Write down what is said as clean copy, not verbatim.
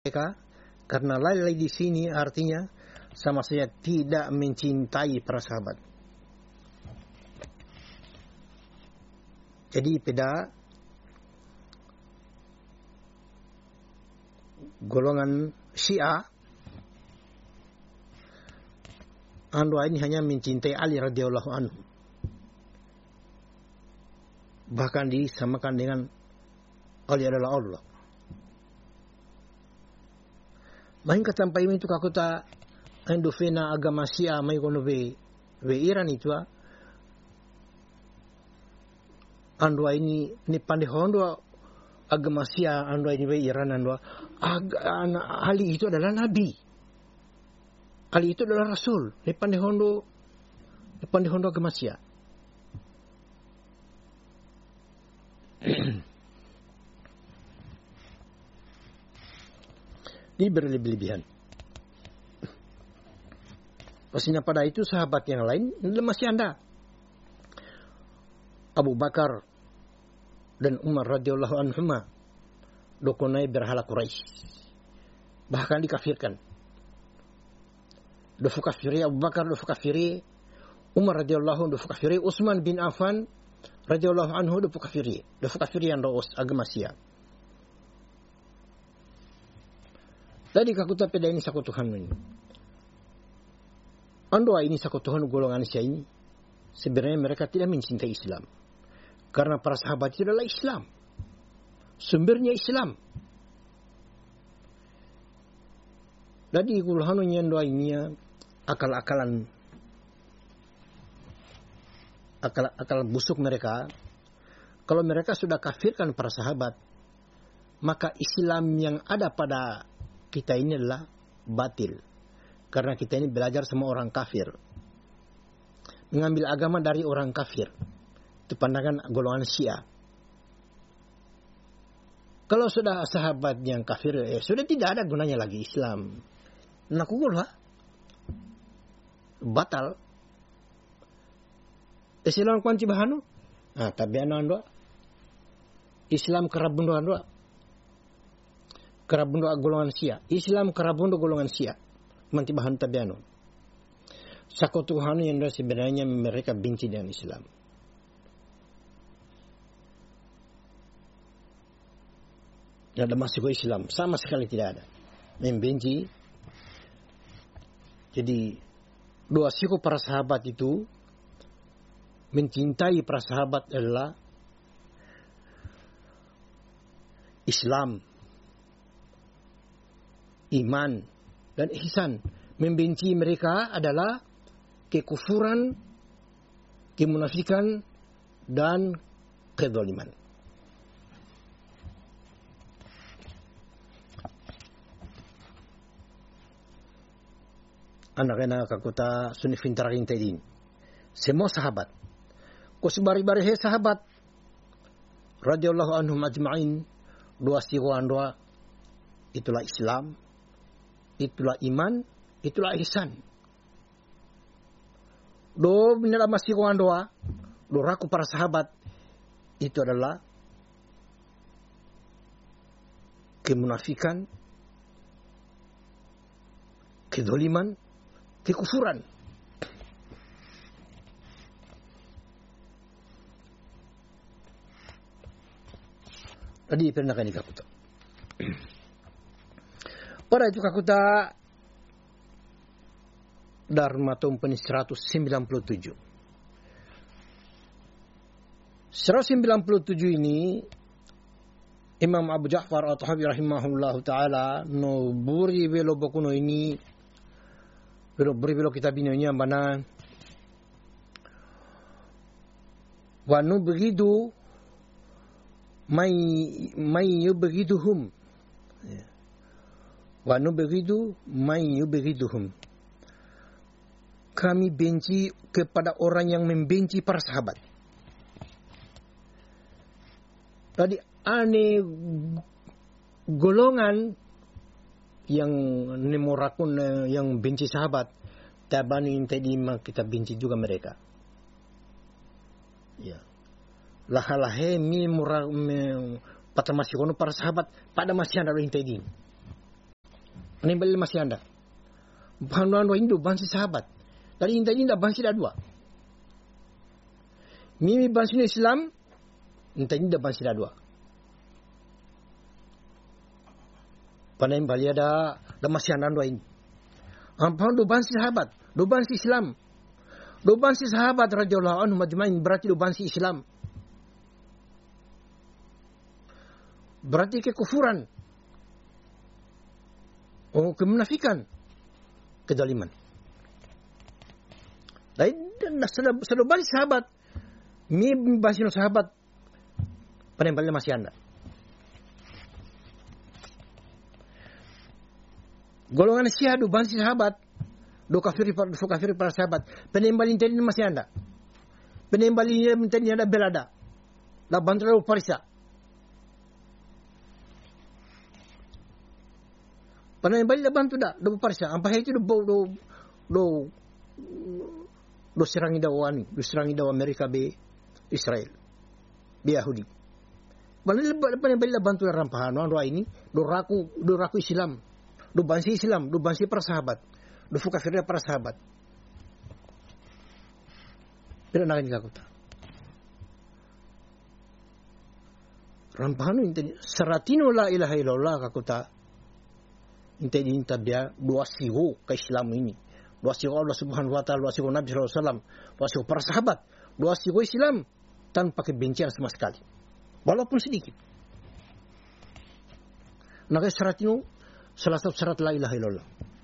mereka, karena lalai di sini artinya sama saja tidak mencintai para sahabat. Jadi pada golongan Syiah, Andua ini hanya mencintai Ali radhiyallahu anhu, bahkan disamakan dengan Ali adalah Allah. Main sampai itu kakuta endofena agama Syiah mai kono be Iran itu Andua ini pandai hondo agama Syiah Andua ini be Iran Andua Ali itu adalah nabi, Ali itu adalah rasul, pandai hondo agama Syiah. Ini berlebihan. Pastinya pada itu sahabat yang lain masih ada. Abu Bakar dan Umar radhiyallahu anhuma dokonai berhala Quraisy, bahkan dikafirkan. Dofu kafiri Abu Bakar, dofu kafiri Umar radhiyallahu anhu, dofu kafiri Utsman bin Affan radhiyallahu anhu, dofu kafiri yang doos agama Syiah. Tadi kakuta peda ini saku Tuhan ini. Andua ini saku Tuhan golongan Syiah ini. Sebenarnya mereka tidak mencintai Islam. Karena para sahabat itu adalah Islam. Sumbernya Islam. Jadi golongan yang doa ini akal busuk mereka. Kalau mereka sudah kafirkan para sahabat, maka Islam yang ada pada kita ini adalah batil. Karena kita ini belajar sama orang kafir. Mengambil agama dari orang kafir. Itu pandangan golongan Syiah. Kalau sudah sahabat yang kafir, sudah tidak ada gunanya lagi Islam. Nakugulha. Batal. Islam kunci bahanu. Tapi anak Islam kerabundo andua. Kerabundo golongan Syiah. Islam kerabundo golongan Syiah. Manti bahan tabiano. Sako Tuhan yang sebenarnya mereka benci dengan Islam. Tidak ada masuk Islam. Sama sekali tidak ada. Membenci. Jadi dua siku para sahabat itu mencintai para sahabat adalah Islam, iman, dan ihsan. Membenci mereka adalah kekufuran, kemunafikan, dan kezaliman. Anak-anak kakuta sunifin taraking tedin. Semua sahabat. Ko sebari-bari sahabat radhiyallahu anhum ajma'in, dua siruan dua, itulah Islam, itulah iman, itulah ihsan. Do binala masiruan doa, do raku para sahabat, itu adalah kemunafikan, kezaliman, kekufuran. Tadi pernah kan kakuta. Pada itu kakuta Dharma Tumpeni 197. 197 ini Imam Abu Ja'far At-Tahawi rahimahullahu ta'ala no buri belo bokuno ini buri belo kitab ini mana wanu begitu may yubghiduhum wa nubghidu may yubghiduhum. Kami benci kepada orang yang membenci para sahabat. Tadi aneh golongan yang nemorakun yang benci sahabat, tabani tadi kita benci juga mereka. Ya. Lahalahe mi murah patamasi kono para sahabat pada masih ada ring tadi. Penembali masih anda. Pahanuan Hindu bansi sahabat. Dari inta bansi dah dua. Mimi bansi Islam, inta bansi dah dua. Penembali ada masih anda dua ini. Ampun do bansi sahabat, do bansi Islam. Do bansi sahabat radhiyallahu anhum majma'in berarti do bansi Islam. Berarti kekufuran. Oh, kemunafikan. Kedaliman. Dan sudah banyak sahabat. Banyak sahabat. Penembalinya masih anda. Golongan Syiah do banyak sahabat. Do kafir para sahabat. Penembali ini masih anda. Penembali ini anda belada. La bantu parisa. Penembali la bantu dah. Do parisa. Ampa itu do serangi dawani, do serangi daw Amerika be Israel, be Yahudi. Penembali la bantu rampahan wan ini do raku Islam, do bansi Islam, do bansi para sahabat, do kafirnya para sahabat. Tidak nak kakuta. Rampahan ini seratino la ilaha illallah kakuta. Inta dia dua siho ke Islam ini. Dua siho Allah Subhanahu wa taala, dua siho Nabi sallallahu alaihi wasallam, dua siho para sahabat, dua siho Islam tanpa kebencian sama sekali. Walaupun sedikit. Naga syarat itu salah satu syarat la ilaha illallah.